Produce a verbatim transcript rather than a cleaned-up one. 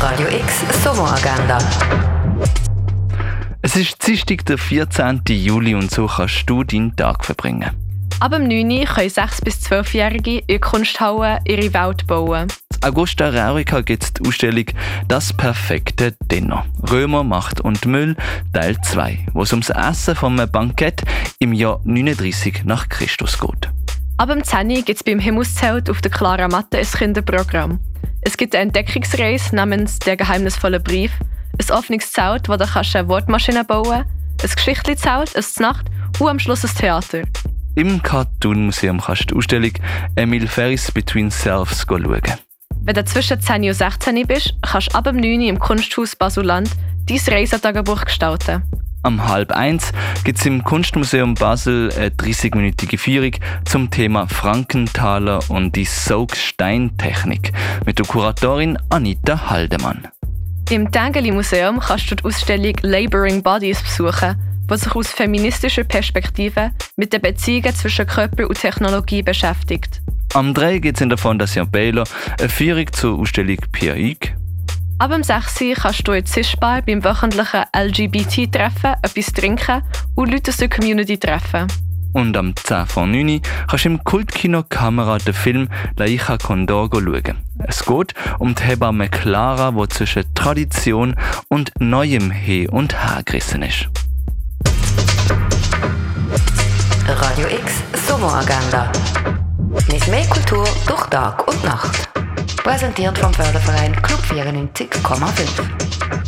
Radio X Sommeragenda. Es ist Dienstag, der vierzehnten Juli, und so kannst du deinen Tag verbringen. Ab dem neun Uhr können sechs- bis zwölfjährige in Kunsthauen ihre Welt bauen. In Augusta Raurica gibt es die Ausstellung «Das perfekte Dinner. Römer, Macht und Müll» Teil zwei, wo es ums Essen von einem Bankett im Jahr neununddreissig nach Christus geht. Ab dem zehn Uhr gibt es beim Himmelszelt auf der Clara Matte ein Kinderprogramm. Es gibt eine Entdeckungsreise namens «Der geheimnisvolle Brief», ein offenes Zelt, wo du eine Wortmaschine bauen kannst, ein Geschichtli-Zelt, ein Znacht und am Schluss ein Theater. Im Cartoon-Museum kannst du die Ausstellung «Emil Ferris Between Selves» schauen. Wenn du zwischen zehn und sechzehn bist, kannst du ab dem neun Uhr im Kunsthaus Basel-Land dein Reisetagebuch gestalten. Am halb eins gibt es im Kunstmuseum Basel eine dreißig-minütige Führung zum Thema Frankenthaler und die Saugsteintechnik mit der Kuratorin Anita Haldemann. Im Tengeli-Museum kannst du die Ausstellung «Laboring Bodies» besuchen, die sich aus feministischer Perspektive mit den Beziehungen zwischen Körper und Technologie beschäftigt. Am drei gibt es in der Fondation Baylor eine Führung zur Ausstellung Pierre Hugues. Ab dem sechs Uhr kannst du in Zischbar beim wöchentlichen L G B T-Treffen etwas trinken und Leute aus der Community treffen. Und am zehn vor neun Uhr kannst du im Kultkino Kamera den Film «La hija Condor» schauen. Es geht um die Hebamme Clara, die zwischen Tradition und neuem Hin und Her gerissen ist. Radio X Sommeragenda. Mit mehr Kultur durch Tag und Nacht. Präsentiert vom Förderverein Club vierundneunzig Komma fünf.